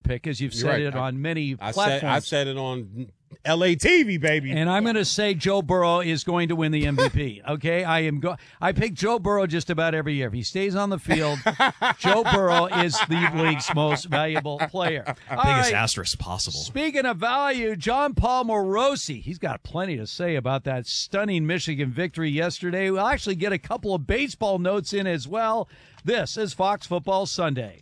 pick, as you've said it on many platforms. I've said it on LA TV, baby. And I'm going to say Joe Burrow is going to win the MVP. Okay, I pick Joe Burrow just about every year. If he stays on the field, Joe Burrow is the league's most valuable player. Biggest asterisk possible. Speaking of value, John Paul Morosi, he's got plenty to say about that stunning Michigan victory yesterday. We'll actually get a couple of baseball notes in as well. This is Fox Football Sunday.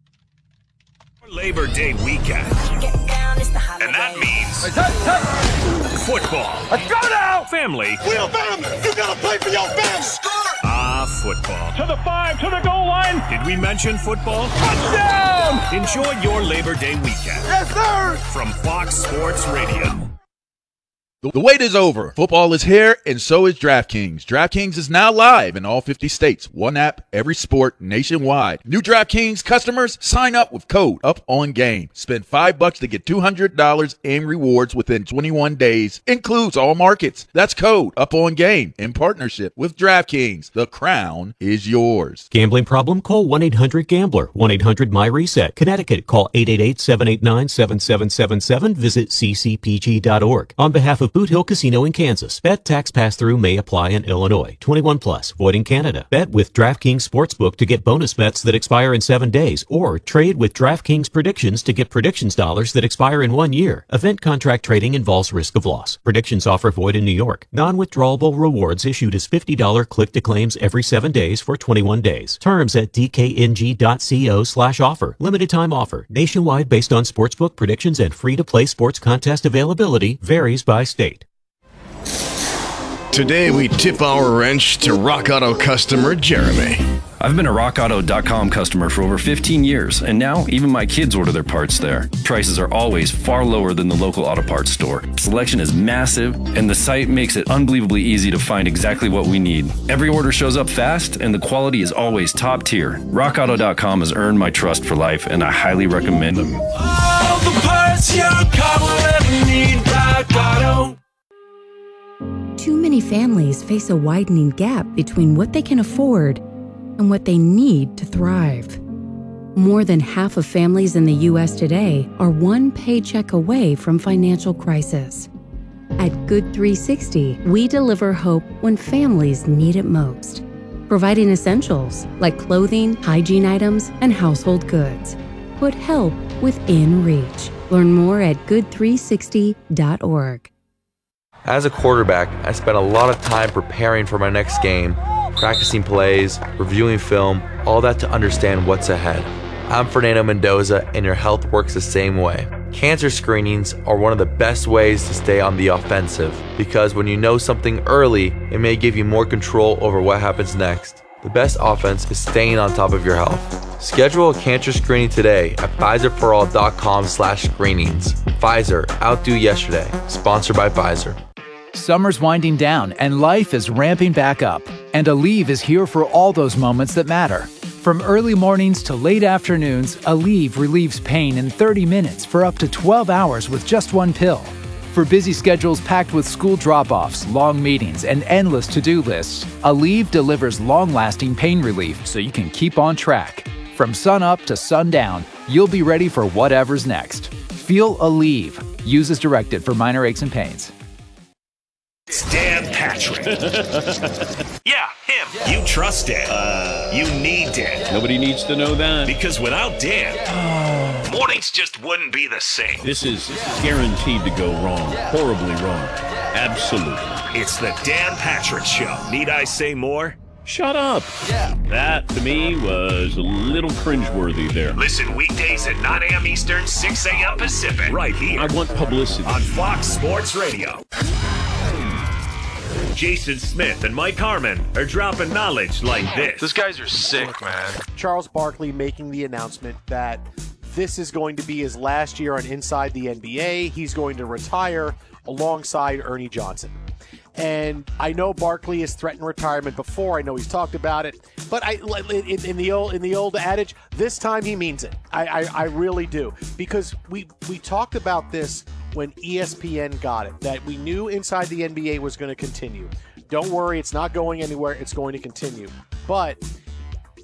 Labor Day weekend. And that means football. Let's go now! Family. Wheelbarrow, you gotta play for your family! Football. To the 5, to the goal line! Did we mention football? Touchdown! Enjoy your Labor Day weekend. Yes, sir! From Fox Sports Radio. The wait is over. Football is here, and so is DraftKings. DraftKings is now live in all 50 states. One app, every sport, nationwide. New DraftKings customers, sign up with code UPONGAME. Spend $5 to get $200 in rewards within 21 days. Includes all markets. That's code UPONGAME in partnership with DraftKings. The crown is yours. Gambling problem? Call 1-800-GAMBLER. 1-800-MY-RESET. Connecticut, call 888-789-7777. Visit ccpg.org. On behalf of Boot Hill Casino in Kansas. Bet tax pass-through may apply in Illinois. 21 plus. Void in Canada. Bet with DraftKings Sportsbook to get bonus bets that expire in 7 days, or trade with DraftKings Predictions to get predictions dollars that expire in 1 year. Event contract trading involves risk of loss. Predictions offer void in New York. Non-withdrawable rewards issued as $50 click-to-claims every 7 days for 21 days. Terms at dkng.co/offer. Limited time offer. Nationwide based on sportsbook predictions and free-to-play sports contest availability. Varies by state. Today we tip our wrench to Rock Auto customer Jeremy. I've been a RockAuto.com customer for over 15 years, and now even my kids order their parts there. Prices are always far lower than the local auto parts store. Selection is massive, and the site makes it unbelievably easy to find exactly what we need. Every order shows up fast, and the quality is always top tier. RockAuto.com has earned my trust for life, and I highly recommend them. All the parts your car will ever need, Rock Auto. Too many families face a widening gap between what they can afford and what they need to thrive. More than half of families in the U.S. today are one paycheck away from financial crisis. At Good 360, we deliver hope when families need it most, providing essentials like clothing, hygiene items, and household goods. Put help within reach. Learn more at good360.org. As a quarterback, I spent a lot of time preparing for my next game, practicing plays, reviewing film, all that to understand what's ahead. I'm Fernando Mendoza, and your health works the same way. Cancer screenings are one of the best ways to stay on the offensive, because when you know something early, it may give you more control over what happens next. The best offense is staying on top of your health. Schedule a cancer screening today at PfizerForAll.com/screenings. Pfizer, outdo yesterday. Sponsored by Pfizer. Summer's winding down and life is ramping back up. And Aleve is here for all those moments that matter. From early mornings to late afternoons, Aleve relieves pain in 30 minutes for up to 12 hours with just one pill. For busy schedules packed with school drop-offs, long meetings, and endless to-do lists, Aleve delivers long-lasting pain relief so you can keep on track. From sun up to sundown, you'll be ready for whatever's next. Feel Aleve. Use as directed for minor aches and pains. It's Dan Patrick. Yeah, him. You trust Dan. You need Dan. Nobody needs to know that. Because without Dan, mornings just wouldn't be the same. This is guaranteed to go wrong. Horribly wrong. Absolutely. It's the Dan Patrick Show. Need I say more? Shut up. Yeah. That, to me, was a little cringeworthy there. Listen weekdays at 9 a.m. Eastern, 6 a.m. Pacific. Right here. I want publicity. On Fox Sports Radio. Jason Smith and Mike Harmon are dropping knowledge like this. These guys are sick, man. Charles Barkley making the announcement that this is going to be his last year on Inside the NBA. He's going to retire alongside Ernie Johnson. And I know Barkley has threatened retirement before. I know he's talked about it. But in the old adage, this time he means it. I really do. Because we talked about this when ESPN got it, that we knew Inside the NBA was going to continue. Don't worry, it's not going anywhere. It's going to continue. But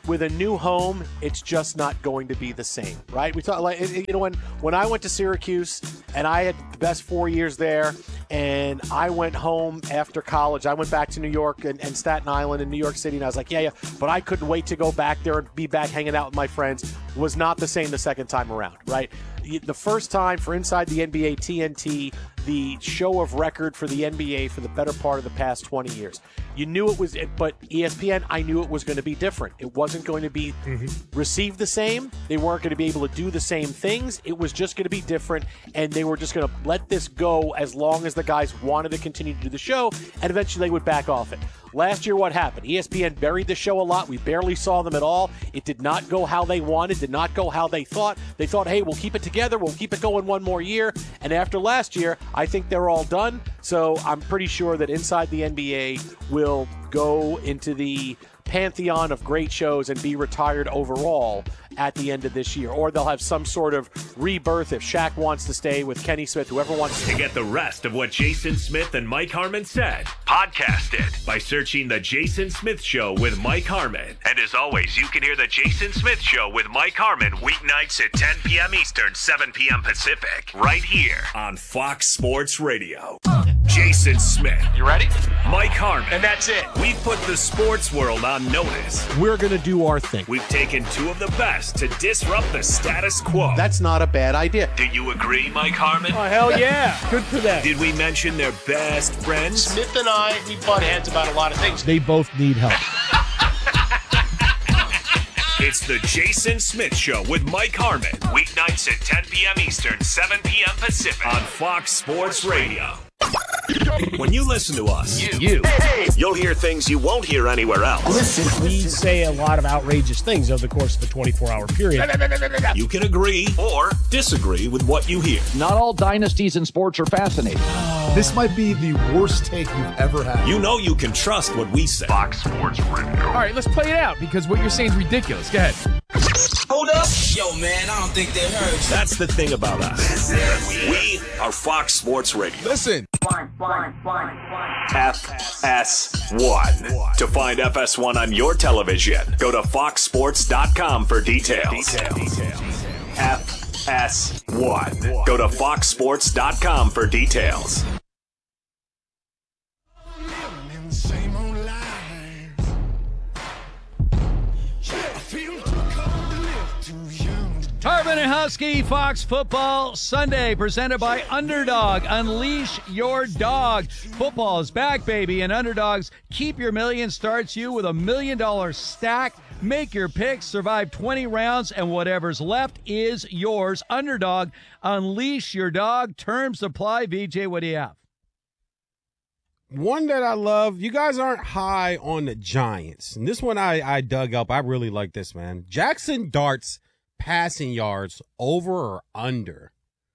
with a new home, it's just not going to be the same, right? We thought, like, you know, when I went to Syracuse and I had the best 4 years there, and I went home after college. I went back to New York and Staten Island and New York City, and I was like, yeah, but I couldn't wait to go back there and be back hanging out with my friends. Was not the same the second time around, right? The first time for Inside the NBA TNT, the show of record for the NBA for the better part of the past 20 years. You knew it was, but ESPN, I knew it was going to be different. It wasn't going to be received the same. They weren't going to be able to do the same things. It was just going to be different, and they were just going to let this go as long as the guys wanted to continue to do the show, and eventually they would back off it. Last year, what happened? ESPN buried the show a lot. We barely saw them at all. It did not go how they wanted, did not go how they thought. They thought, hey, we'll keep it together. We'll keep it going one more year. And after last year, I think they're all done. So I'm pretty sure that Inside the NBA will go into the pantheon of great shows and be retired overall at the end of this year. Or they'll have some sort of rebirth if Shaq wants to stay with Kenny Smith, whoever wants to. Get the rest of what Jason Smith and Mike Harmon said, podcast it by searching The Jason Smith Show with Mike Harmon. And as always, you can hear The Jason Smith Show with Mike Harmon weeknights at 10 p.m. Eastern, 7 p.m. Pacific, right here on Fox Sports Radio. Jason Smith. You ready? Mike Harmon. And that's it. We've put the sports world on notice. We're going to do our thing. We've taken two of the best to disrupt the status quo. That's not a bad idea. Do you agree, Mike Harmon? Oh, hell yeah. Good for them. Did we mention their best friends? Smith and I, we butt heads about a lot of things. They both need help. It's the Jason Smith Show with Mike Harmon. Weeknights at 10 p.m. Eastern, 7 p.m. Pacific on Fox Sports Radio. When you listen to us, you'll hear things you won't hear anywhere else. Listen, we say a lot of outrageous things over the course of a 24-hour period. You can agree or disagree with what you hear. Not all dynasties in sports are fascinating. This might be the worst take you've ever had. You know you can trust what we say. Fox Sports Radio. All right, let's play it out because what you're saying is ridiculous. Go ahead. Hold up. Yo, man, I don't think they heard you. That's the thing about us. We are Fox Sports Radio. Listen. FS1. To find FS1 on your television, go to foxsports.com for details. FS1. Go to foxsports.com for details. Harmon and Husky, Fox Football Sunday, presented by Underdog. Unleash your dog. Football is back, baby, and Underdogs Keep Your Million starts you with $1 million stack. Make your picks, survive 20 rounds, and whatever's left is yours. Underdog, unleash your dog. Terms apply. VJ, what do you have? One that I love, you guys aren't high on the Giants. And this one I dug up. I really like this, man. Jackson Dart's passing yards over or under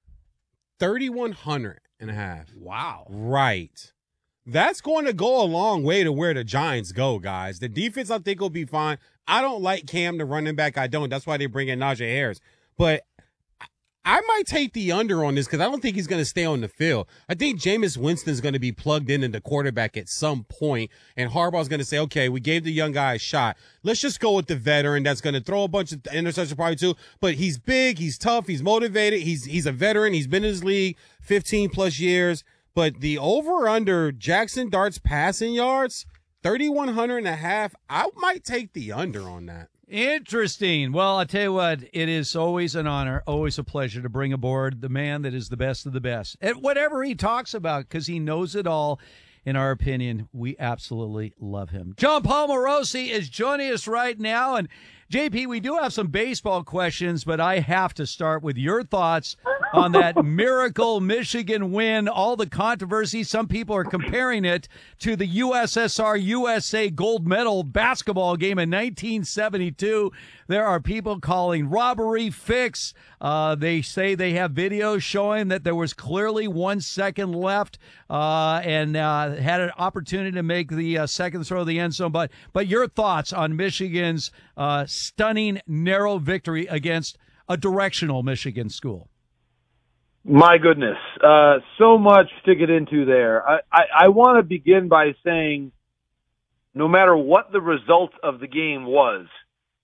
3,100.5. Wow. Right. That's going to go a long way to where the Giants go, guys. The defense, I think, will be fine. I don't like Cam, the running back. I don't. That's why they bring in Najee Harris. But I might take the under on this because I don't think he's going to stay on the field. I think Jameis Winston's going to be plugged in the quarterback at some point, and Harbaugh's going to say, okay, we gave the young guy a shot. Let's just go with the veteran that's going to throw a bunch of interceptions probably too. But he's big, he's tough, he's motivated, he's a veteran, he's been in his league 15-plus years. But the over-under Jackson Dart's passing yards, 3,100.5, I might take the under on that. Interesting. Well, I'll tell you what, it is always an honor, always a pleasure to bring aboard the man that is the best of the best. And whatever he talks about, because he knows it all, in our opinion, we absolutely love him. John Paul Morosi is joining us right now. And, JP, we do have some baseball questions, but I have to start with your thoughts on that miracle Michigan win, all the controversy. Some people are comparing it to the USSR USA gold medal basketball game in 1972. There are people calling robbery fix. They say they have videos showing that there was clearly 1 second left and had an opportunity to make the second throw of the end zone. But your thoughts on Michigan's stunning, narrow victory against a directional Michigan school? My goodness, so much to get into there. I want to begin by saying no matter what the result of the game was,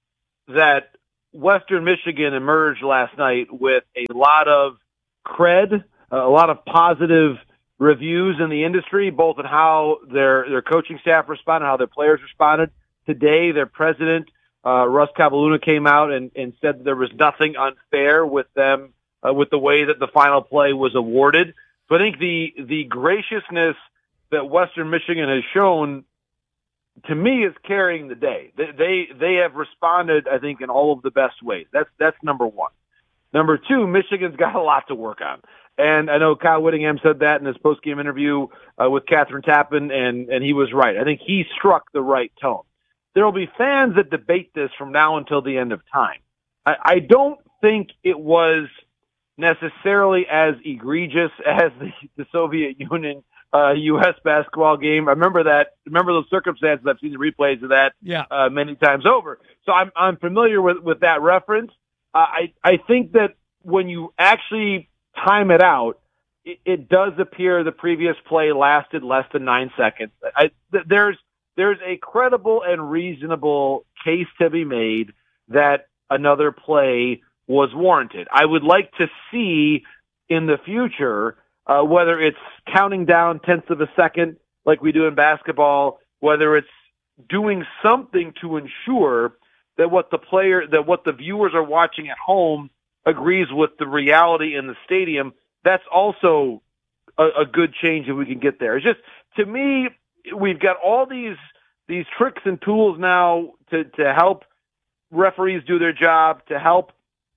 that Western Michigan emerged last night with a lot of cred, a lot of positive reviews in the industry, both in how their coaching staff responded, how their players responded. Today, their president, Russ Cavalluna, came out and said that there was nothing unfair with them, with the way that the final play was awarded. So I think the graciousness that Western Michigan has shown, to me, is carrying the day. They have responded, I think, in all of the best ways. That's number one. Number two, Michigan's got a lot to work on. And I know Kyle Whittingham said that in his post-game interview with Catherine Tappan, and he was right. I think he struck the right tone. There will be fans that debate this from now until the end of time. I don't think it was necessarily as egregious as the Soviet Union U.S. basketball game. I remember those circumstances. I've seen the replays of that many times over. So I'm familiar with that reference. I think that when you actually time it out, it does appear the previous play lasted less than 9 seconds. There's a credible and reasonable case to be made that another play was warranted. I would like to see in the future whether it's counting down tenths of a second like we do in basketball, whether it's doing something to ensure that what the viewers are watching at home agrees with the reality in the stadium. That's also a good change if we can get there. It's just, to me, we've got all these tricks and tools now to help referees do their job, to help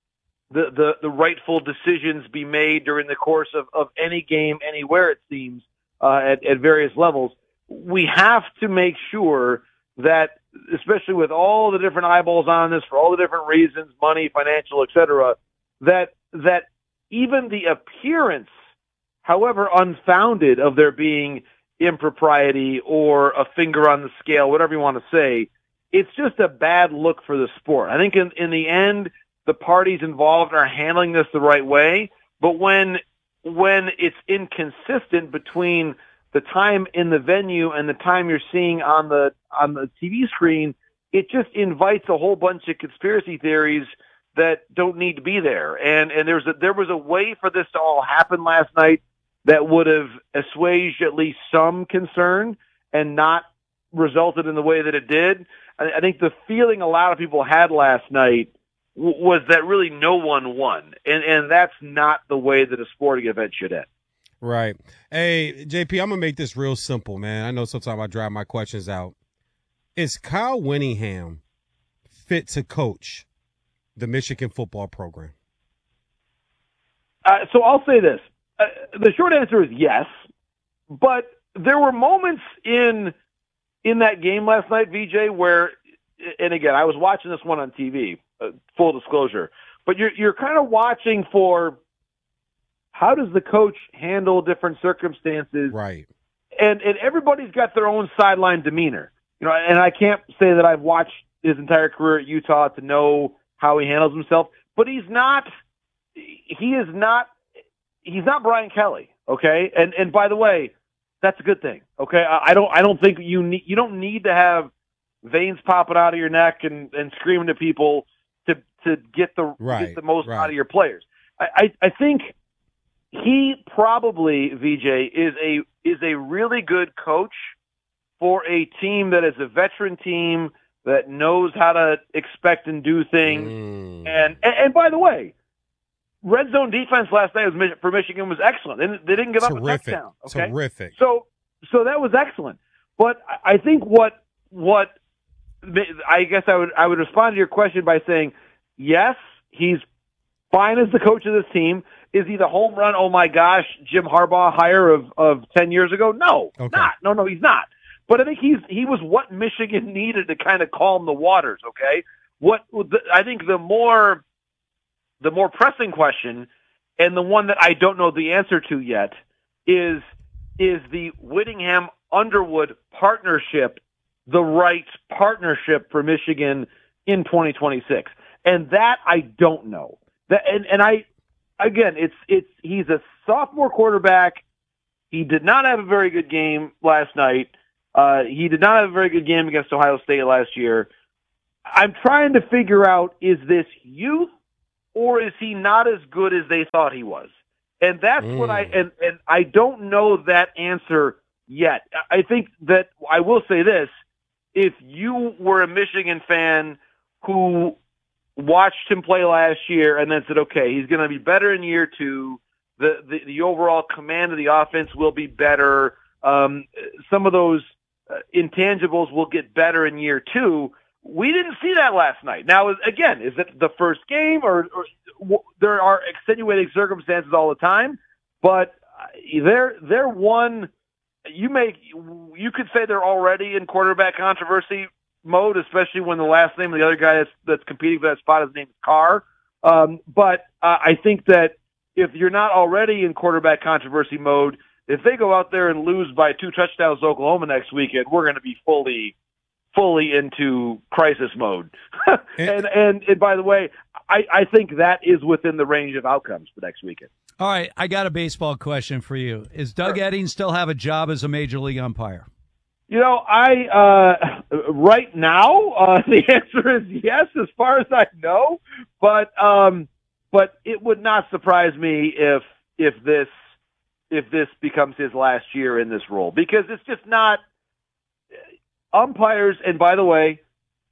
the rightful decisions be made during the course of any game, anywhere, it seems, at various levels. We have to make sure that, especially with all the different eyeballs on this for all the different reasons, money, financial, etc., that even the appearance, however unfounded, of there being impropriety or a finger on the scale, whatever you want to say, it's just a bad look for the sport. I think in the end, the parties involved are handling this the right way, but when it's inconsistent between the time in the venue and the time you're seeing on the TV screen, it just invites a whole bunch of conspiracy theories that don't need to be there. And there was a way for this to all happen last night that would have assuaged at least some concern and not resulted in the way that it did. I think the feeling a lot of people had last night was that really no one won. And that's not the way that a sporting event should end. Right. Hey, JP, I'm going to make this real simple, man. I know sometimes I drive my questions out. Is Kyle Whittingham fit to coach the Michigan football program? So I'll say this. The short answer is yes, but there were moments in that game last night, VJ, where, and again, I was watching this one on TV, full disclosure, but you're kind of watching for how does the coach handle different circumstances? Right. And everybody's got their own sideline demeanor. You know, and I can't say that I've watched his entire career at Utah to know how he handles himself, but he's not Brian Kelly, okay? And by the way, that's a good thing, okay? I don't think you don't need to have veins popping out of your neck and screaming to people to get the most out of your players. I think he probably, VJ, is a really good coach for a team that is a veteran team that knows how to expect and do things. And by the way, red zone defense last night for Michigan was excellent. They didn't give up a touchdown. Okay? Terrific. So that was excellent. But I think what I guess I would respond to your question by saying, yes, he's fine as the coach of this team. Is he the home run, oh my gosh, Jim Harbaugh hire of 10 years ago? No, not. No, he's not. But I think he was what Michigan needed to kind of calm the waters, okay? I think the more pressing question, and the one that I don't know the answer to yet, is the Whittingham-Underwood partnership the right partnership for Michigan in 2026? And that I don't know. He's a sophomore quarterback. He did not have a very good game last night. He did not have a very good game against Ohio State last year. I'm trying to figure out, is this youth or is he not as good as they thought he was? And that's what and I don't know that answer yet. I think that I will say this. If you were a Michigan fan who watched him play last year and then said, okay, he's going to be better in year 2, the overall command of the offense will be better, some of those intangibles will get better in year 2, we didn't see that last night. Now, again, is it the first game or there are extenuating circumstances all the time, but they're one. You could say they're already in quarterback controversy mode, especially when the last name of the other guy that's competing for that spot, his name is Carr. But I think that if you're not already in quarterback controversy mode, if they go out there and lose by 2 touchdowns to Oklahoma next weekend, we're going to be fully into crisis mode. and by the way, I think that is within the range of outcomes for next weekend. All right, I got a baseball question for you. Is Doug Edding still have a job as a major league umpire? Right now, the answer is yes, as far as I know. But it would not surprise me if this becomes his last year in this role, because it's just not umpires. And by the way,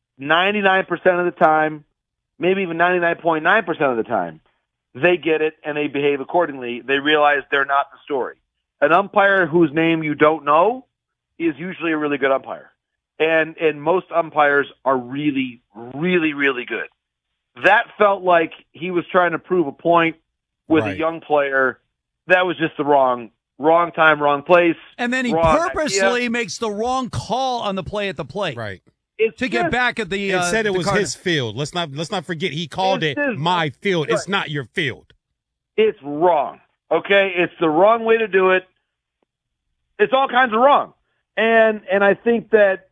99% of the time, maybe even 99.9% of the time, they get it and they behave accordingly. They realize they're not the story. An umpire whose name you don't know is usually a really good umpire. And most umpires are really, really, really good. That felt like he was trying to prove a point with a young player. That was just the wrong time, wrong place. And then he purposely makes the wrong call on the play at the plate. Right. To get back at the it said it was his field. Let's not forget he called it my field. Right. It's not your field. It's wrong. Okay? It's the wrong way to do it. It's all kinds of wrong. And I think that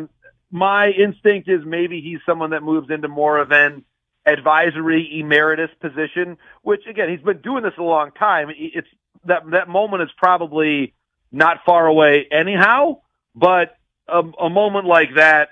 my instinct is maybe he's someone that moves into more of an advisory emeritus position, which again, he's been doing this a long time. It's that moment is probably not far away anyhow, but a moment like that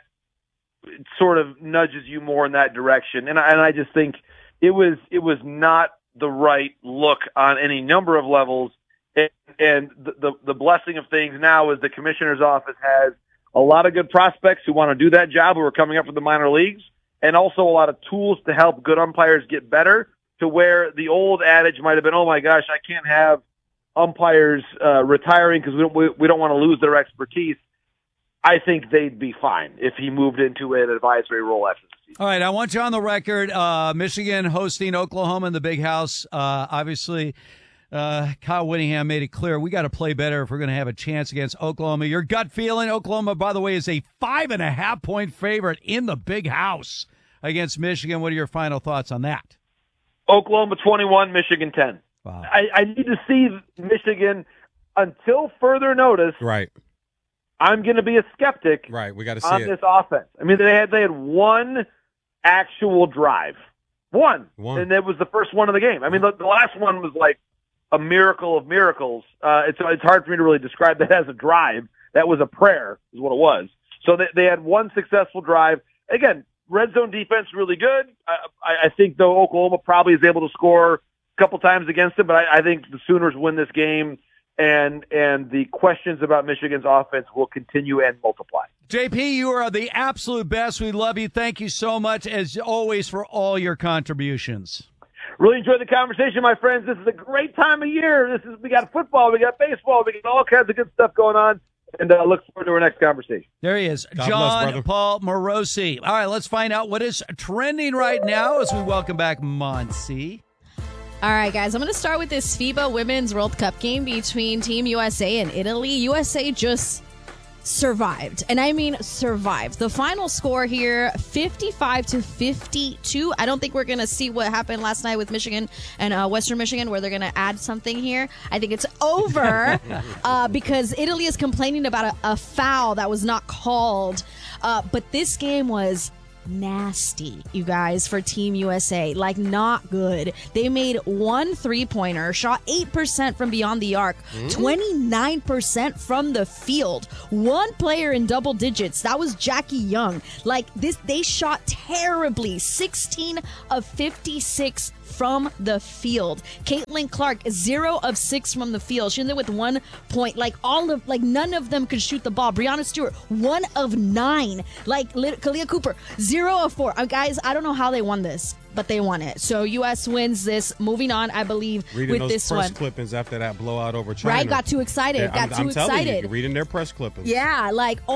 sort of nudges you more in that direction. And I just think it was not the right look on any number of levels. And the blessing of things now is the commissioner's office has a lot of good prospects who want to do that job, who are coming up from the minor leagues, and also a lot of tools to help good umpires get better, to where the old adage might have been, oh my gosh, I can't have umpires retiring because we don't want to lose their expertise. I think they'd be fine if he moved into an advisory role after the season. All right, I want you on the record. Michigan hosting Oklahoma in the Big House. Obviously, Kyle Whittingham made it clear we got to play better if we're going to have a chance against Oklahoma. Your gut feeling, Oklahoma, by the way, is a 5.5-point favorite in the Big House against Michigan. What are your final thoughts on that? Oklahoma 21, Michigan 10. Wow. I need to see Michigan until further notice. Right. I'm going to be a skeptic. Right. We got to see on this offense. I mean, they had one actual drive. One. And it was the first one of the game. I mean, the last one was like a miracle of miracles. It's hard for me to really describe that as a drive. That was a prayer is what it was. So they had one successful drive. Again, red zone defense really good. I think, though, Oklahoma probably is able to score a couple times against it, but I think the Sooners win this game, and the questions about Michigan's offense will continue and multiply. JP, you are the absolute best. We love you. Thank you so much, as always, for all your contributions. Really enjoyed the conversation, my friends. This is a great time of year. We got football, we got baseball, we got all kinds of good stuff going on, and look forward to our next conversation. There he is, God John bless, Paul Morosi. All right, let's find out what is trending right now as we welcome back Monsi. All right, guys, I'm going to start with this FIBA Women's World Cup game between Team USA and Italy. USA just survived, and I mean survived. The final score here, 55-52. I don't think we're going to see what happened last night with Michigan and Western Michigan, where they're going to add something here. I think it's over because Italy is complaining about a foul that was not called. But this game was nasty, you guys, for Team USA. Like, not good. They made 1 3-pointer, shot 8% from beyond the arc, 29% from the field. 1 player in double digits. That was Jackie Young. Like, they shot terribly. 16 of 56 from the field. Caitlin Clark, 0 of 6 from the field. She ended with 1 point. None of them could shoot the ball. Breanna Stewart, 1 of 9. Kalia Cooper, 0 of 4. Guys, I don't know how they won this, but they won it. So U.S. wins this. Moving on, I believe, reading with this one. Reading those press clippings after that blowout over China. Right, got too excited. Yeah, I'm excited. telling you, reading their press clippings. Yeah,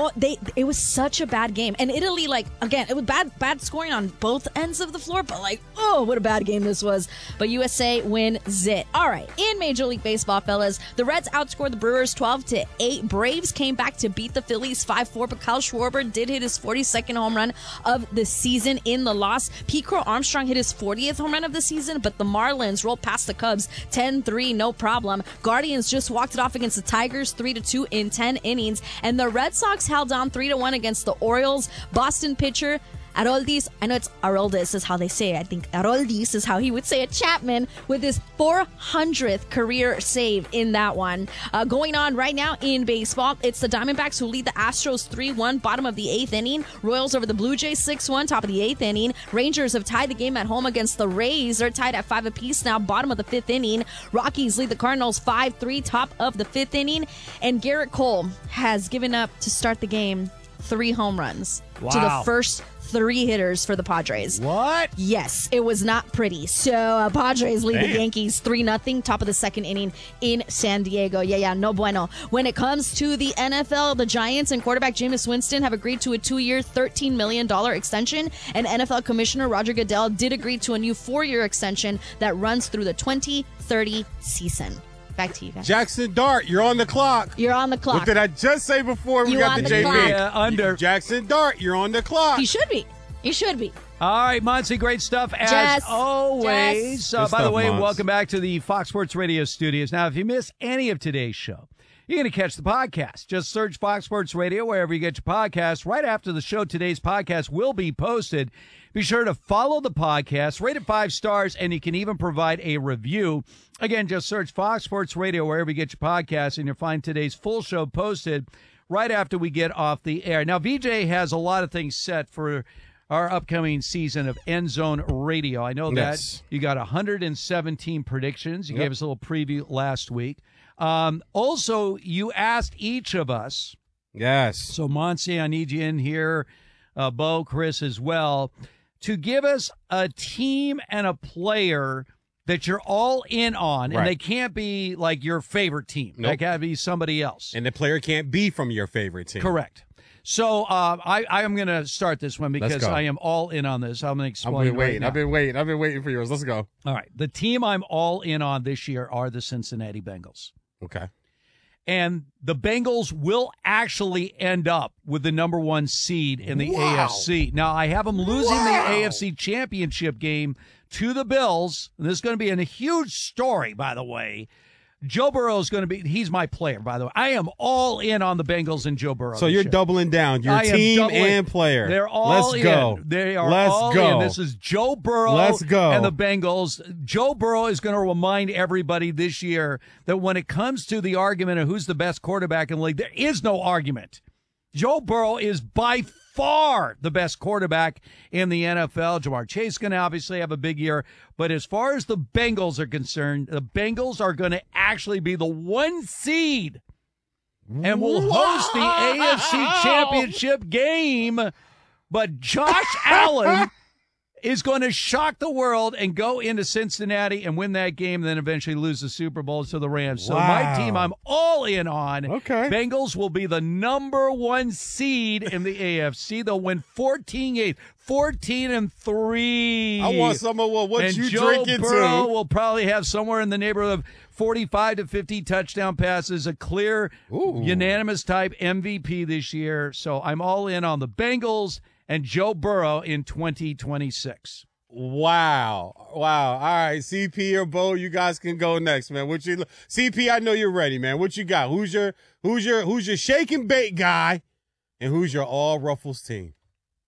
it was such a bad game. And Italy, again, it was bad scoring on both ends of the floor, but what a bad game this was. But USA wins it. All right, in Major League Baseball, fellas, the Reds outscored the Brewers 12-8. Braves came back to beat the Phillies 5-4, but Kyle Schwarber did hit his 42nd home run of the season in the loss. Pete Crow Armstrong hit his 40th home run of the season, but the Marlins rolled past the Cubs 10-3, no problem. Guardians just walked it off against the Tigers 3-2 in 10 innings, and the Red Sox held down 3-1 against the Orioles. Boston pitcher Aroldis, I know it's Aroldis is how they say it. I think Aroldis is how he would say it. Chapman with his 400th career save in that one. Going on right now in baseball, it's the Diamondbacks who lead the Astros 3-1, bottom of the 8th inning. Royals over the Blue Jays 6-1, top of the 8th inning. Rangers have tied the game at home against the Rays. They're tied at 5 apiece now, bottom of the 5th inning. Rockies lead the Cardinals 5-3, top of the 5th inning. And Garrett Cole has given up to start the game 3 home runs to the first 3 hitters for the Padres. What? Yes, it was not pretty. So Padres lead the Yankees 3-0, top of the 2nd inning in San Diego. Yeah, no bueno. When it comes to the NFL, the Giants and quarterback Jameis Winston have agreed to a 2-year, $13 million extension, and NFL Commissioner Roger Goodell did agree to a new 4-year extension that runs through the 2030 season. Back to you guys. Jackson Dart, you're on the clock. You're on the clock. What did I just say before we got the JB? Yeah, under. Jackson Dart, you're on the clock. He should be. All right, Monty, great stuff as always. By the way, welcome back to the Fox Sports Radio studios. Now, if you miss any of today's show, you're going to catch the podcast. Just search Fox Sports Radio wherever you get your podcasts. Right after the show, today's podcast will be posted. Be sure to follow the podcast, rate it 5 stars, and you can even provide a review. Again, just search Fox Sports Radio wherever you get your podcasts, and you'll find today's full show posted right after we get off the air. Now, VJ has a lot of things set for our upcoming season of End Zone Radio. I know that you got 117 predictions. You gave us a little preview last week. Also, you asked each of us. Yes. So, Monty, I need you in here. Bo, Chris as well, to give us a team and a player that you're all in on, and they can't be like your favorite team. They got to be somebody else. And the player can't be from your favorite team. Correct. So I am going to start this one because I am all in on this. I'm going to explain I've been waiting for yours. Let's go. All right. The team I'm all in on this year are the Cincinnati Bengals. Okay. And the Bengals will actually end up with the number 1 seed in the AFC. Now, I have them losing the AFC Championship game to the Bills. And this is going to be a huge story, by the way. Joe Burrow is going to be – he's my player, by the way. I am all in on the Bengals and Joe Burrow. So you're doubling down. Your team and player. They're all in. Let's go. They are all in. This is Joe Burrow and the Bengals. Joe Burrow is going to remind everybody this year that when it comes to the argument of who's the best quarterback in the league, there is no argument. Joe Burrow is by far the best quarterback in the NFL. Jamar Chase is going to obviously have a big year. But as far as the Bengals are concerned, the Bengals are going to actually be the 1 seed and will host the AFC Championship game. But Josh Allen is going to shock the world and go into Cincinnati and win that game and then eventually lose the Super Bowl to the Rams. So my team I'm all in on. Okay. Bengals will be the number 1 seed in the AFC. They'll win 14 games. 14-3. I want some of what and you Joe drinking Burrow to. will probably have somewhere in the neighborhood of 45 to 50 touchdown passes, a clear, unanimous type MVP this year. So I'm all in on the Bengals and Joe Burrow in 2026. Wow. All right, CP or Bo, you guys can go next, man. CP, I know you're ready, man. What you got? Who's your shake and bake guy, and who's your all Ruffles team?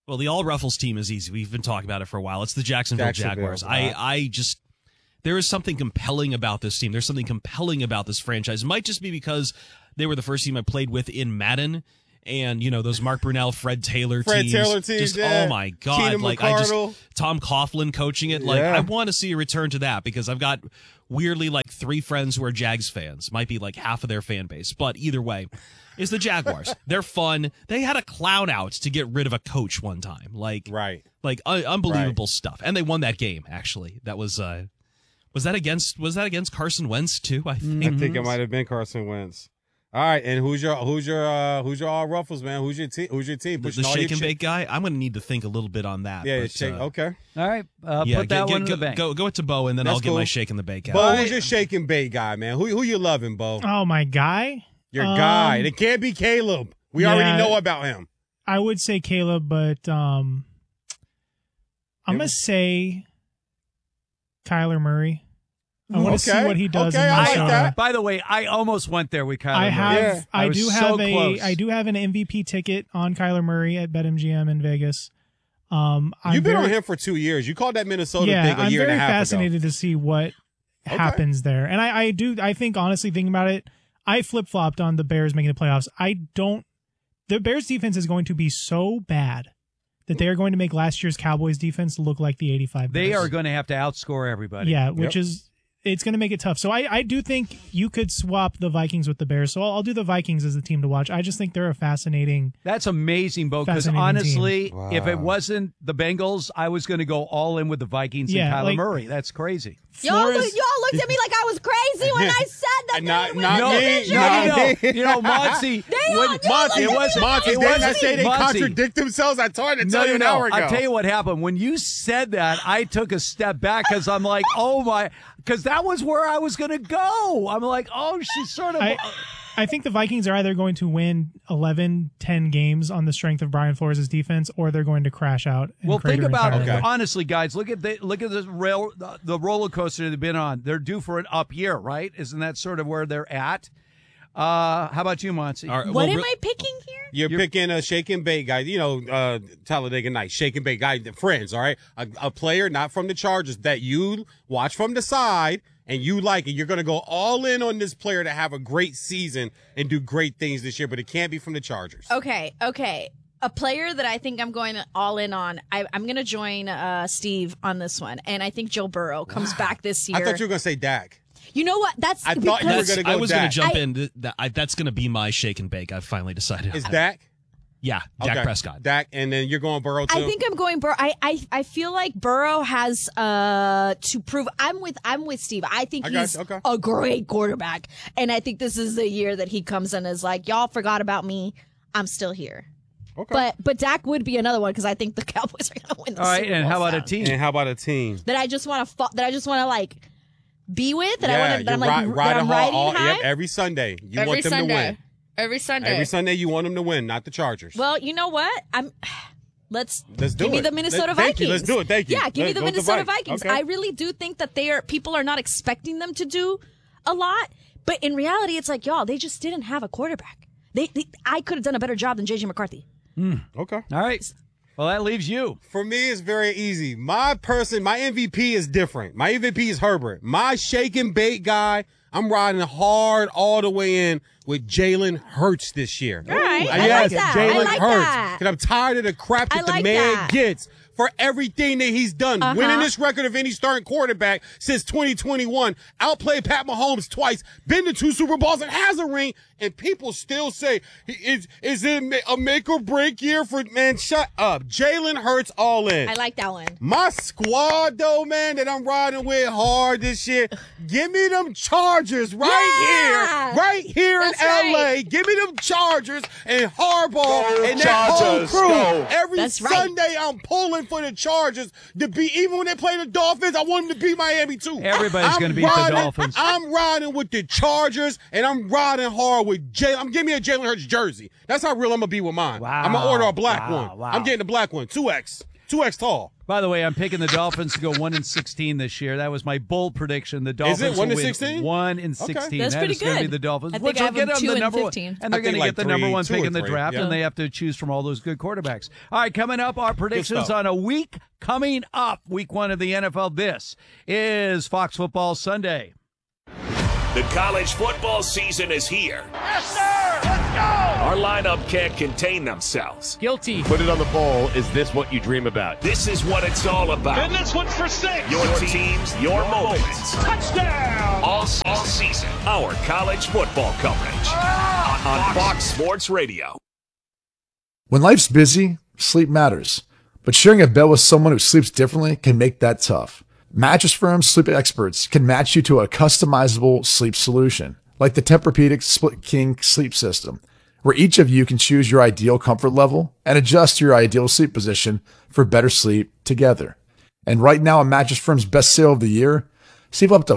Well, the All Ruffles team is easy. We've been talking about it for a while. It's the Jacksonville Jaguars. I just, there is something compelling about this team. There's something compelling about this franchise. It might just be because they were the first team I played with in Madden. And, those Mark Brunell, Fred Taylor teams. Just, oh, my God. Keenan McCardle. Tom Coughlin coaching it. I want to see a return to that because I've got weirdly 3 friends who are Jags fans. Might be half of their fan base. But either way, is the Jaguars. They're fun. They had a clown out to get rid of a coach one time. Unbelievable stuff. And they won that game, actually. That was that against Carson Wentz, too, I think? I think it might have been Carson Wentz. All right, and who's your All Ruffles, man? Who's your team? The shake and bake guy. I'm going to need to think a little bit on that. Yeah, shake. Okay. All right. Put that one in the bank. Go to Bo, and then I'll get my shake and the bake out. Bo, who's your shake and bake guy, man? Who you loving, Bo? Oh, my guy. Your guy. It can't be Caleb. We already know about him. I would say Caleb, but I'm gonna say Kyler Murray. I want to see what he does in Minnesota. By the way, I almost went there with Kyler Murray. I do have an MVP ticket on Kyler Murray at BetMGM in Vegas. You've been on him for 2 years. You called that Minnesota thing a year and a half ago. I'm very fascinated to see what happens there. And I think honestly, thinking about it, I flip-flopped on the Bears making the playoffs. The Bears defense is going to be so bad that they are going to make last year's Cowboys defense look like the 85 Bears. They are going to have to outscore everybody. Yeah, which is it's going to make it tough. So I do think you could swap the Vikings with the Bears. So I'll do the Vikings as the team to watch. I just think they're a fascinating. That's amazing, Bo, because honestly, if it wasn't the Bengals, I was going to go all in with the Vikings and Kyler Murray. That's crazy. Y'all looked at me like I was crazy when I said that. Not me. Monty. Didn't I say they contradict themselves? I tried to tell you an hour ago. I'll tell you what happened. When you said that, I took a step back because I'm like, oh my, because that was where I was going to go. I'm like, oh, she's sort of. I think the Vikings are either going to win 11, 10 games on the strength of Brian Flores' defense, or they're going to crash out. Well, think about it. Honestly, guys, look at the roller coaster they've been on. They're due for an up year, right? Isn't that sort of where they're at? How about you, Monty? What am I picking here? You're picking a shake and bake guy. Talladega Nights, shake and bake guy, friends, all right? A player not from the Chargers that you watch from the side and you like it. You're going to go all in on this player to have a great season and do great things this year, but it can't be from the Chargers. Okay. A player that I think I'm going all in on, I'm going to join Steve on this one, and I think Joe Burrow comes back this year. I thought you were going to say Dak. You know what? I thought you were going to go I was going to Dak. jump in. That's going to be my shake and bake. I've finally decided. Is Dak? Yeah, Dak Prescott. Dak, and then you're going Burrow too? I think I'm going Burrow. I feel like Burrow has to prove. I'm with Steve. I think he's a great quarterback, and I think this is the year that he comes in as like, y'all forgot about me. I'm still here. Okay. But Dak would be another one because I think the Cowboys are going to win the Super Bowl. All right, and how about a team? That I just want to like be with. Riding high every Sunday. You want them to win. Every Sunday. Every Sunday you want them to win, not the Chargers. Well, you know what? Let's do give me the Minnesota Vikings. Let's do it. Thank you. Yeah, give me the Minnesota Vikings. Okay. I really do think that people are not expecting them to do a lot, but in reality, it's like, y'all, they just didn't have a quarterback. I could have done a better job than JJ McCarthy. Okay. All right. Well, that leaves you. For me, it's very easy. My MVP is different. My MVP is Herbert. My shake and bake guy, I'm riding hard all the way in with Jalen Hurts this year. All right. Yes, I like that. Jalen I like Hurts. that. And I'm tired of the crap that the man gets for everything that he's done. Winning this record of any starting quarterback since 2021. Outplayed Pat Mahomes twice. Been to 2 Super Bowls and has a ring. And people still say, is it a make or break year for, man, shut up. Jalen Hurts all in. I like that one. My squad, though, man, that I'm riding with hard this year, give me them Chargers right here in L.A. Give me them Chargers and Harbaugh and that whole crew. Every Sunday I'm pulling for the Chargers to beat, even when they play the Dolphins, I want them to beat Miami, too. Everybody's going to beat the Dolphins. I'm riding with the Chargers, and I'm riding hard with give me a Jalen Hurts jersey. That's how real I'm going to be with mine. Wow. I'm going to order a black one. Wow. I'm getting the black one. 2X. 2X tall. By the way, I'm picking the Dolphins to go 1-16 this year. That was my bold prediction. The Dolphins Is it 1-16? 1-16. Okay. That's pretty going to be good. the Dolphins, I think which I will have get them them the number 2-15. one, and they're going to get the number one pick in the draft, and they have to choose from all those good quarterbacks. All right, coming up, our predictions on a week coming up, week 1 of the NFL. This is Fox Football Sunday. The college football season is here. Yes, sir! Let's go! Our lineup can't contain themselves. Guilty. Put it on the bowl. Is this what you dream about? This is what it's all about. And this one's for 6. Your teams, your moments. Touchdown! All season, our college football coverage on Fox Sports Radio. When life's busy, sleep matters. But sharing a bed with someone who sleeps differently can make that tough. Mattress Firm sleep experts can match you to a customizable sleep solution, like the Tempur-Pedic Split King sleep system, where each of you can choose your ideal comfort level and adjust your ideal sleep position for better sleep together. And right now, on Mattress Firm's best sale of the year, save up to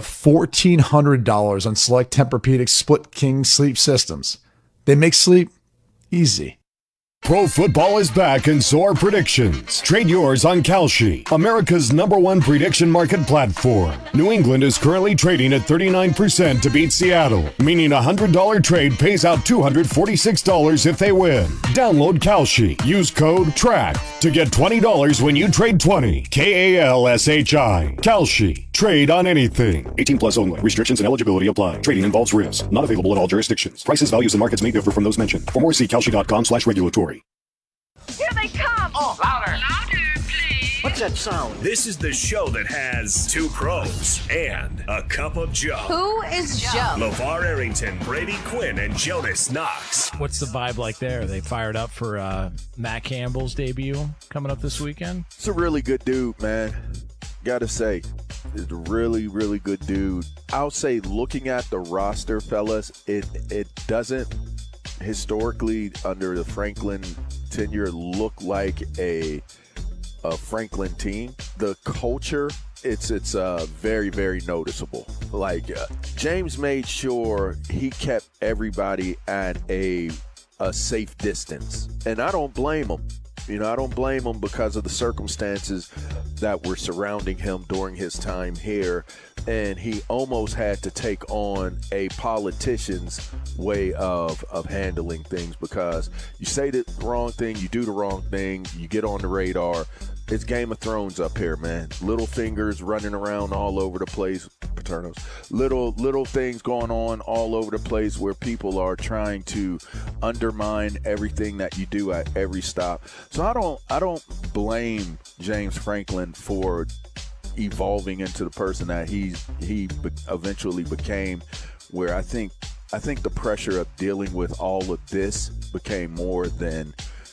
$1,400 on select Tempur-Pedic Split King sleep systems. They make sleep easy. Pro football is back and so are predictions. Trade yours on Kalshi, America's #1 prediction market platform. New England is currently trading at 39% to beat Seattle, meaning a $100 trade pays out $246 if they win. Download Kalshi. Use code TRACK to get $20 when you trade 20. KALSHI. Kalshi. Trade on anything. 18 plus only. Restrictions and eligibility apply. Trading involves risk. Not available in all jurisdictions. Prices, values, and markets may differ from those mentioned. For more, see Kalshi.com/regulatory. Here they come! Oh, louder! Louder, please! What's that sound? This is the show that has 2 pros and a cup of Joe. Who is Joe? LeVar Arrington, Brady Quinn, and Jonas Knox. What's the vibe like there? Are they fired up for Matt Campbell's debut coming up this weekend? It's a really good dude, man. Gotta say, it's a really, really good dude. I'll say, looking at the roster, fellas, it doesn't historically under the Franklin tenure look like a Franklin team. The culture, it's very, very noticeable. Like James made sure he kept everybody at a safe distance, and I don't blame him. You know, I don't blame him because of the circumstances that were surrounding him during his time here. And he almost had to take on a politician's way of handling things, because you say the wrong thing, you do the wrong thing, you get on the radar. It's Game of Thrones up here, man. Little fingers running around all over the place. Paternos. Little things going on all over the place where people are trying to undermine everything that you do at every stop. So I don't blame James Franklin for evolving into the person that he eventually became, where I think the pressure of dealing with all of this became more than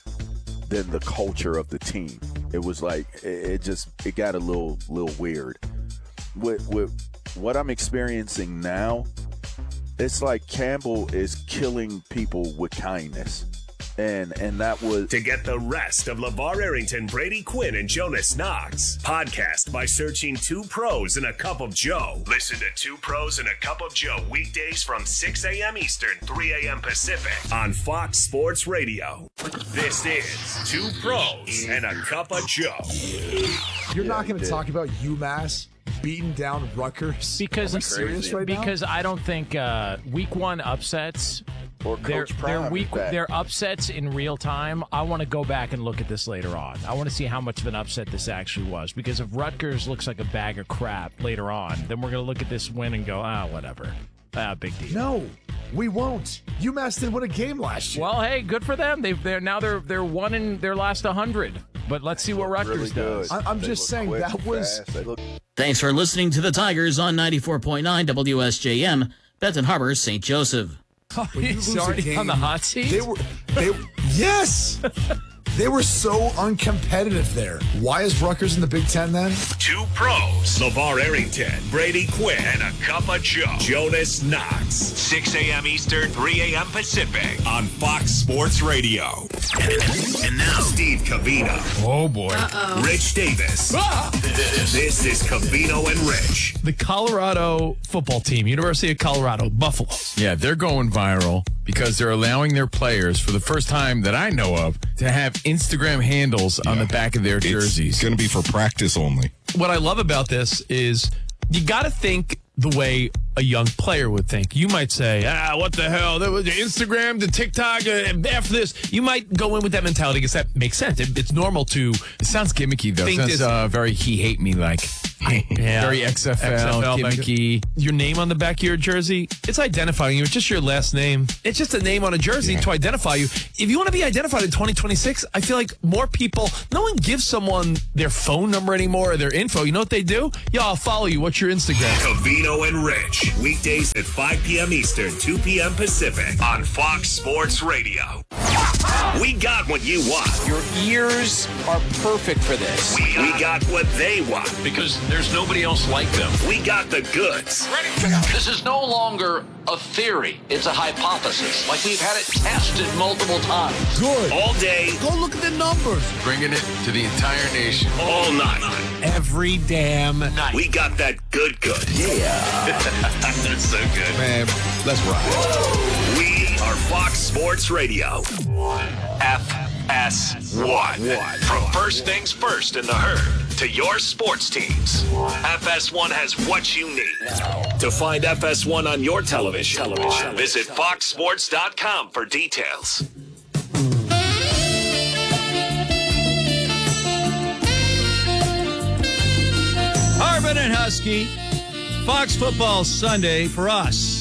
the culture of the team. It was like it got a little weird. With what I'm experiencing now, it's like Campbell is killing people with kindness. And that was... To get the rest of LeVar Arrington, Brady Quinn, and Jonas Knox, podcast by searching 2 Pros and a Cup of Joe. Listen to 2 Pros and a Cup of Joe weekdays from 6 a.m. Eastern, 3 a.m. Pacific on Fox Sports Radio. This is 2 Pros and a Cup of Joe. You're not going to talk about UMass beating down Rutgers? Because I'm serious right now? Because I don't think week 1 upsets... Or They're upsets in real time. I want to go back and look at this later on. I want to see how much of an upset this actually was. Because if Rutgers looks like a bag of crap later on, then we're going to look at this win and go, whatever. Big deal. No, we won't. UMass didn't win a game last year. Well, hey, good for them. They're one in their last 100. But let's see what Rutgers does. I'm just saying that was... Thanks for listening to the Tigers on 94.9 WSJM, Benton Harbor, St. Joseph. Oh, he's already on the hot seat? Yes! They were so uncompetitive there. Why is Rutgers in the Big Ten then? 2 Pros, LeVar Arrington, Brady Quinn, and a Cup of Joe, Jonas Knox. 6 a.m. Eastern, 3 a.m. Pacific on Fox Sports Radio. And now, Steve Covino. Oh, boy. Rich Davis. This is Covino and Rich. The Colorado football team, University of Colorado Buffaloes. Yeah, they're going viral because they're allowing their players, for the first time that I know of, to have Instagram handles on the back of their jerseys. It's going to be for practice only. What I love about this is you got to think the way a young player would think. You might say, what the hell? That was Instagram, the TikTok, after this. You might go in with that mentality because that makes sense. It's normal to. It sounds gimmicky, though. It sounds very he hate me like. Very XFL gimmicky. Your name on the back of your jersey, it's identifying you. It's just your last name. It's just a name on a jersey to identify you. If you want to be identified in 2026, I feel like more people, no one gives someone their phone number anymore or their info. You know what they do? Yo, I'll follow you. What's your Instagram? Covino and Rich. Weekdays at 5 p.m. Eastern, 2 p.m. Pacific on Fox Sports Radio. We got what you want. Your ears are perfect for this. We got what they want. Because there's nobody else like them. We got the goods. This is no longer a theory. It's a hypothesis. Like we've had it tested multiple times. Good. All day. Go look at the numbers. Bringing it to the entire nation. All night. Every damn night. We got that good. Yeah. That's so good. Man, let's rock. We are Fox Sports Radio. FS1. From first things first in the herd to your sports teams, FS1 has what you need. To find FS1 on your television, visit foxsports.com for details. Harbin and Husky, Fox Football Sunday for us.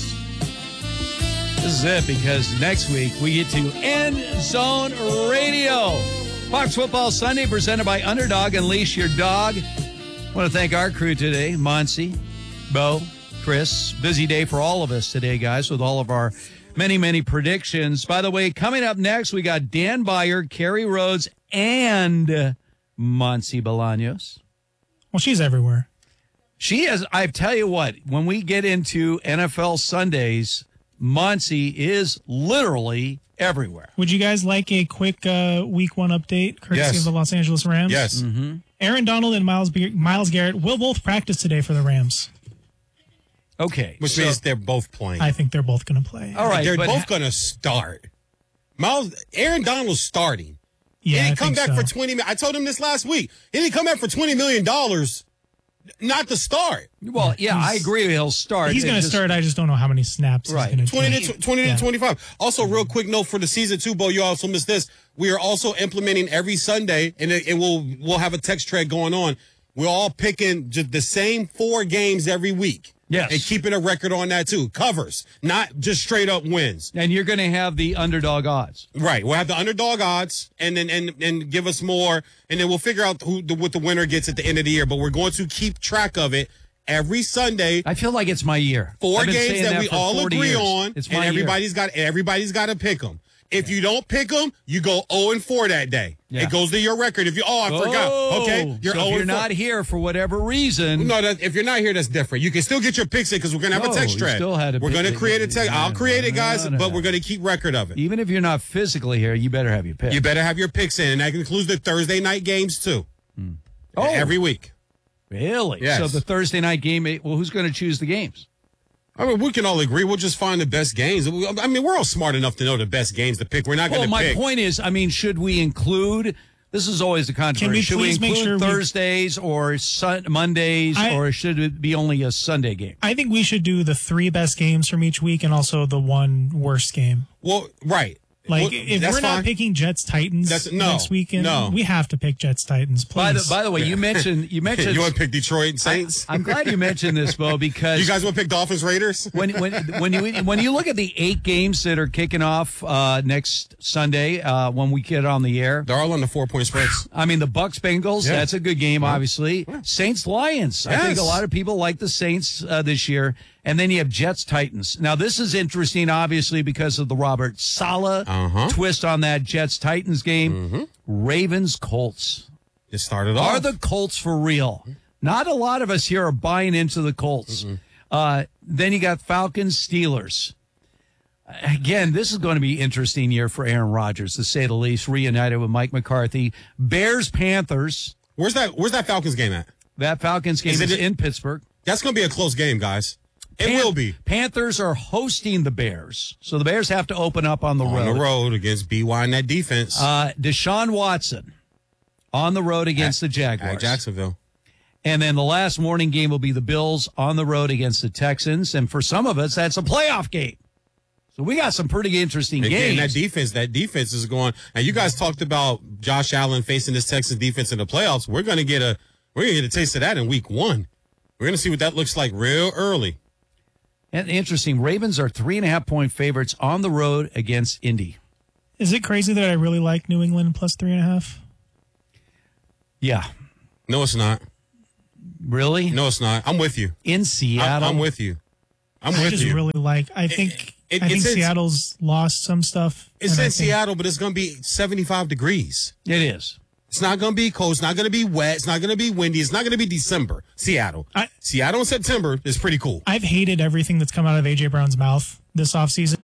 This is it because next week we get to End Zone Radio. Fox Football Sunday presented by Underdog. Unleash your dog. I want to thank our crew today, Monsi, Bo, Chris. Busy day for all of us today, guys, with all of our many predictions. By the way, coming up next, we got Dan Beyer, Kerry Rhodes, and Monsi Bolaños. Well, she's everywhere. She is. I tell you what, when we get into NFL Sundays, Monsi is literally everywhere. Would you guys like a quick week one update, courtesy of the Los Angeles Rams? Yes. Mm-hmm. Aaron Donald and Myles Garrett will both practice today for the Rams. Okay. Which means they're both playing. I think they're both going to play. All right. They're both going to start. Aaron Donald's starting. Yeah, he didn't come back so. for $20 million. I told him this last week. He didn't come back for $20 million not to start. Well, yeah, I agree he'll start. He's going to start. I just don't know how many snaps right. he's going to 20 to 25. Also, real quick note for the season 2, Bo, you also missed this. We are also implementing every Sunday, and we'll have a text thread going on. We're all picking just the same 4 games every week. Yes. And keeping a record on that, too. Covers, not just straight up wins. And you're going to have the underdog odds. Right. We'll have the underdog odds and then and give us more. And then we'll figure out what the winner gets at the end of the year. But we're going to keep track of it every Sunday. I feel like it's my year. 4 games that we all agree on. It's my and everybody's year. got to pick them. If you don't pick them, you go 0-4 that day. Yeah. It goes to your record. If I forgot. Okay, you're 0-4. If you're not here for whatever reason. No, if you're not here, that's different. You can still get your picks in because we're going to have a text thread. We're going to create a text. I'll create it, guys, but we're going to keep record of it. Even if you're not physically here, you better have your picks. You better have your picks in, and that includes the Thursday night games, too. Every week. Really? Yes. So the Thursday night game, well, who's going to choose the games? I mean, we can all agree. We'll just find the best games. I mean, we're all smart enough to know the best games to pick. We're not going to pick. Well, my point is, I mean, should we include – this is always the controversy. Should we include Thursdays or Mondays, or should it be only a Sunday game? I think we should do the 3 best games from each week and also the 1 worst game. Well, right. Like, if we're not picking Jets-Titans next weekend, we have to pick Jets-Titans, please. Oh, By the way, you mentioned you want to pick Detroit Saints? I'm glad you mentioned this, Bo, because you guys want to pick Dolphins Raiders? when you look at the 8 games that are kicking off next Sunday when we get on the air, they're all on the 4-point spreads. I mean, the Bucks Bengals, that's a good game, obviously. Saints Lions. I think a lot of people like the Saints this year. And then you have Jets-Titans. Now, this is interesting, obviously, because of the Robert Saleh twist on that Jets-Titans game. Ravens-Colts. It started off. Are the Colts for real? Not a lot of us here are buying into the Colts. Then you got Falcons-Steelers. Again, this is going to be an interesting year for Aaron Rodgers, to say the least, reunited with Mike McCarthy. Bears-Panthers. Where's that Falcons game at? That Falcons game is in Pittsburgh. That's going to be a close game, guys. It will be. Panthers are hosting the Bears, so the Bears have to open up on the road. On the road against BY in that defense. Deshaun Watson on the road against the Jaguars. At Jacksonville. And then the last morning game will be the Bills on the road against the Texans. And for some of us, that's a playoff game. So we got some pretty interesting games. That defense is going. And you guys talked about Josh Allen facing this Texans defense in the playoffs. We're going to get a taste of that in week 1. We're going to see what that looks like real early. And interesting, Ravens are 3.5-point favorites on the road against Indy. Is it crazy that I really like New England plus 3.5? Yeah. No, it's not. Really? No, it's not. I'm with you. In Seattle? I'm with you. I just really like. I think Seattle's lost some stuff. It's in Seattle, but it's going to be 75 degrees. It is. It's not going to be cold. It's not going to be wet. It's not going to be windy. It's not going to be December. Seattle. Seattle in September is pretty cool. I've hated everything that's come out of A.J. Brown's mouth this offseason.